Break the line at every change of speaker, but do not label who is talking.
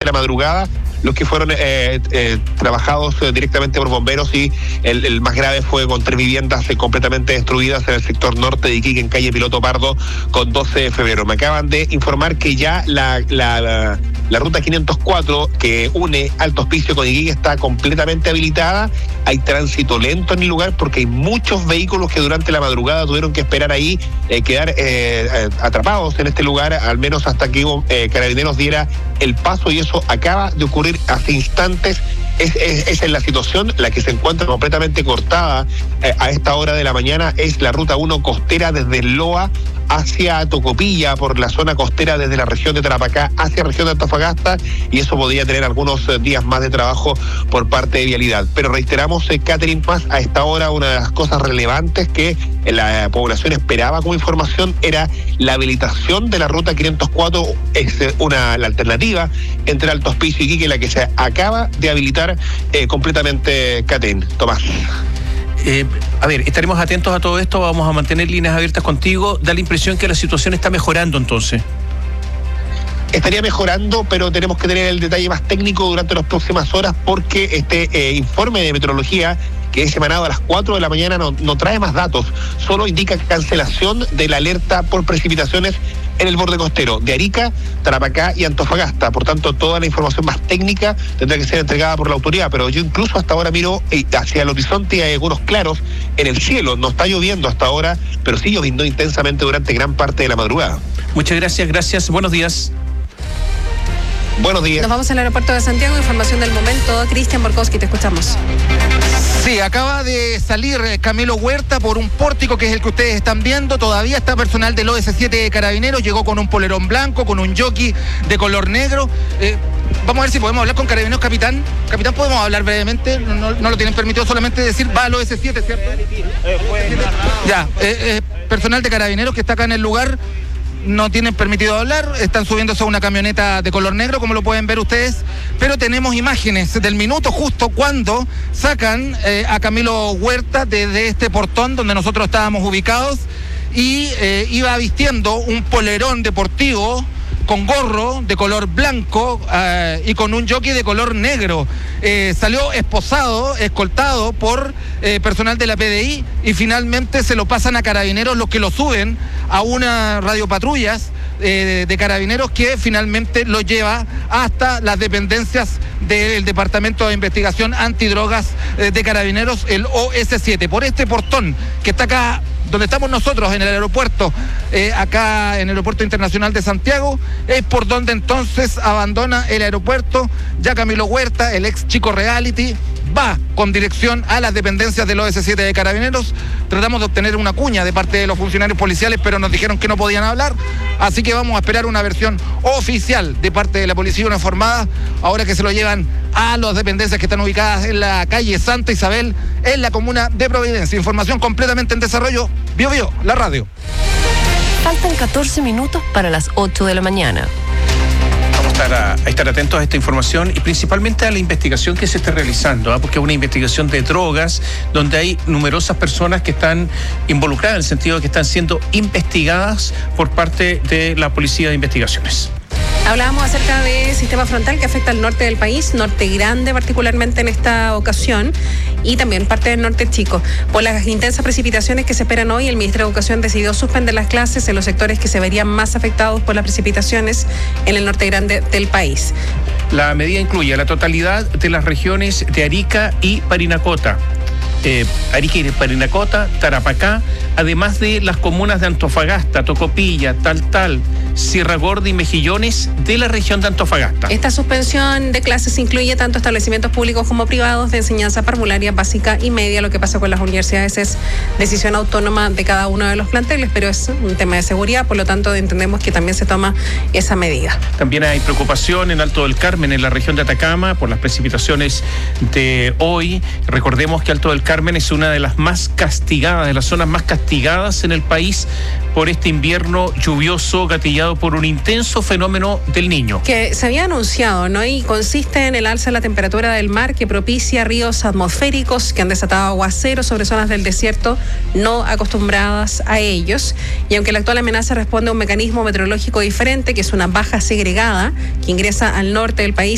la madrugada, los que fueron trabajados directamente por bomberos, y el más grave fue con 3 viviendas completamente destruidas en el sector norte de Iquique, en calle Piloto Pardo con 12 de febrero. Me acaban de informar que ya la ruta 504 que une Alto Hospicio con Iquique está completamente habilitada. Hay tránsito lento en el lugar porque hay muchos vehículos que durante la madrugada tuvieron que esperar ahí, quedar atrapados en este lugar, al menos hasta que Carabineros diera el paso, y eso acaba de ocurrir hace instantes. Esa es la situación. La que se encuentra completamente cortada a esta hora de la mañana es la ruta 1 costera desde Loa hacia Tocopilla, por la zona costera desde la región de Tarapacá hacia la región de Antofagasta, y eso podría tener algunos días más de trabajo por parte de Vialidad. Pero reiteramos, Catherine Paz, a esta hora una de las cosas relevantes que la población esperaba como información era la habilitación de la ruta 504, es la alternativa entre Alto Hospicio y Iquique, la que se acaba de habilitar completamente, Catherine. Tomás.
A ver, estaremos atentos a todo esto, vamos a mantener líneas abiertas contigo. Da la impresión que la situación está mejorando entonces.
Estaría mejorando, pero tenemos que tener el detalle más técnico durante las próximas horas, porque este informe de meteorología que es emanado a las 4 de la mañana no trae más datos, solo indica cancelación de la alerta por precipitaciones en el borde costero de Arica, Tarapacá y Antofagasta. Por tanto, toda la información más técnica tendrá que ser entregada por la autoridad, pero yo incluso hasta ahora miro hacia el horizonte y hay algunos claros en el cielo. No está lloviendo hasta ahora, pero sí lloviendo intensamente durante gran parte de la madrugada.
Muchas gracias, buenos días.
Buenos días.
Nos vamos al aeropuerto de Santiago, información del momento. Cristian Borkowski, te escuchamos.
Sí, acaba de salir Camilo Huerta por un pórtico que es el que ustedes están viendo. Todavía está personal del OS7 de Carabineros, llegó con un polerón blanco, con un jockey de color negro. Vamos a ver si podemos hablar con Carabineros, capitán. Capitán, ¿podemos hablar brevemente? No lo tienen permitido, solamente decir, va al OS7, ¿cierto? Ya, personal de Carabineros que está acá en el lugar. No tienen permitido hablar, están subiéndose a una camioneta de color negro, como lo pueden ver ustedes, pero tenemos imágenes del minuto justo cuando sacan a Camilo Huerta desde este portón donde nosotros estábamos ubicados, y iba vistiendo un polerón deportivo con gorro de color blanco y con un jockey de color negro. Salió escoltado por personal de la PDI, y finalmente se lo pasan a Carabineros, los que lo suben a una radiopatrullas de Carabineros, que finalmente lo lleva hasta las dependencias del Departamento de Investigación Antidrogas de Carabineros, el OS7. Por este portón que está acá donde estamos nosotros en el aeropuerto, acá en el Aeropuerto Internacional de Santiago, es por donde entonces abandona el aeropuerto ya Camilo Huerta, el ex chico reality. Va con dirección a las dependencias del OS7 de Carabineros. Tratamos de obtener una cuña de parte de los funcionarios policiales, pero nos dijeron que no podían hablar, así que vamos a esperar una versión oficial de parte de la policía uniformada, ahora que se lo llevan a las dependencias que están ubicadas en la calle Santa Isabel, en la comuna de Providencia. Información completamente en desarrollo. Bio, la radio.
Faltan 14 minutos para las 8 de la mañana.
A estar atentos a esta información y principalmente a la investigación que se está realizando, porque es una investigación de drogas donde hay numerosas personas que están involucradas, en el sentido de que están siendo investigadas por parte de la Policía de Investigaciones.
Hablábamos acerca del sistema frontal que afecta al norte del país, norte grande particularmente en esta ocasión, y también parte del norte chico. Por las intensas precipitaciones que se esperan hoy, el Ministerio de Educación decidió suspender las clases en los sectores que se verían más afectados por las precipitaciones en el norte grande del país.
La medida incluye a la totalidad de las regiones de Arica y Parinacota. Arica y Parinacota, Tarapacá, además de las comunas de Antofagasta, Tocopilla, Taltal, Sierra Gorda y Mejillones de la región de Antofagasta.
Esta suspensión de clases incluye tanto establecimientos públicos como privados de enseñanza parvularia, básica y media. Lo que pasa con las universidades es decisión autónoma de cada uno de los planteles, pero es un tema de seguridad, por lo tanto entendemos que también se toma esa medida.
También hay preocupación en Alto del Carmen, en la región de Atacama, por las precipitaciones de hoy. Recordemos que Alto del Carmen es una de las más castigadas, de las zonas más castigadas en el país por este invierno lluvioso gatillado por un intenso fenómeno del Niño.
Que se había anunciado, ¿no? Y consiste en el alza de la temperatura del mar que propicia ríos atmosféricos que han desatado aguaceros sobre zonas del desierto no acostumbradas a ellos. Y aunque la actual amenaza responde a un mecanismo meteorológico diferente, que es una baja segregada que ingresa al norte del país,